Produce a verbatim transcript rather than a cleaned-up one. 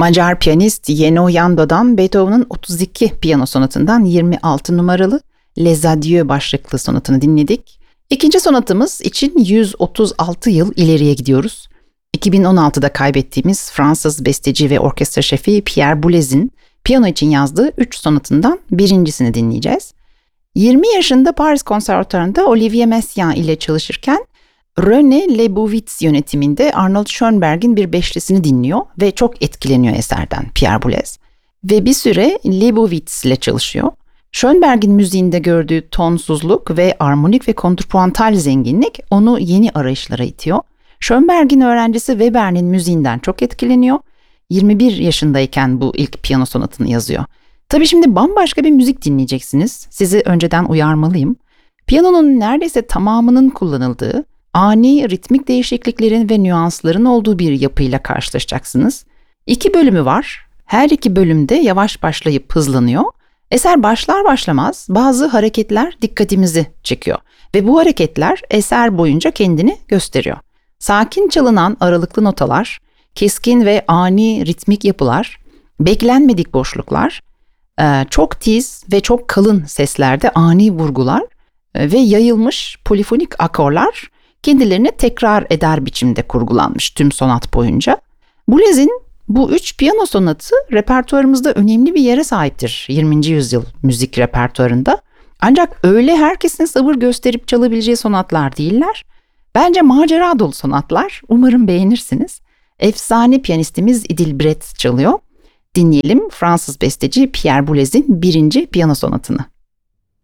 Macar piyanist Jenő Jando'dan Beethoven'ın otuz iki piyano sonatından yirmi altı numaralı Les Adieux başlıklı sonatını dinledik. İkinci sonatımız için yüz otuz altı yıl ileriye gidiyoruz. iki bin on altıda kaybettiğimiz Fransız besteci ve orkestra şefi Pierre Boulez'in piyano için yazdığı üç sonatından birincisini dinleyeceğiz. yirmi yaşında Paris Konservatuvarı'nda Olivier Messiaen ile çalışırken René Leibovitz yönetiminde Arnold Schönberg'in bir beşlisini dinliyor ve çok etkileniyor eserden Pierre Boulez. Ve bir süre Leibovitz ile çalışıyor. Schönberg'in müziğinde gördüğü tonsuzluk ve armonik ve kontrpuantal zenginlik onu yeni arayışlara itiyor. Schönberg'in öğrencisi Weber'in müziğinden çok etkileniyor. yirmi bir yaşındayken bu ilk piyano sonatını yazıyor. Tabii şimdi bambaşka bir müzik dinleyeceksiniz. Sizi önceden uyarmalıyım. Piyanonun neredeyse tamamının kullanıldığı, ani ritmik değişikliklerin ve nüansların olduğu bir yapıyla karşılaşacaksınız. İki bölümü var. Her iki bölümde yavaş başlayıp hızlanıyor. Eser başlar başlamaz bazı hareketler dikkatimizi çekiyor ve bu hareketler eser boyunca kendini gösteriyor. Sakin çalınan aralıklı notalar, keskin ve ani ritmik yapılar, beklenmedik boşluklar, çok tiz ve çok kalın seslerde ani vurgular ve yayılmış polifonik akorlar kendilerini tekrar eder biçimde kurgulanmış tüm sonat boyunca. Boulez'in bu üç piyano sonatı repertuarımızda önemli bir yere sahiptir yirminci yüzyıl müzik repertuarında. Ancak öyle herkesin sabır gösterip çalabileceği sonatlar değiller. Bence macera dolu sonatlar. Umarım beğenirsiniz. Efsane piyanistimiz Idilbret çalıyor. Dinleyelim Fransız besteci Pierre Boulez'in birinci piyano sonatını.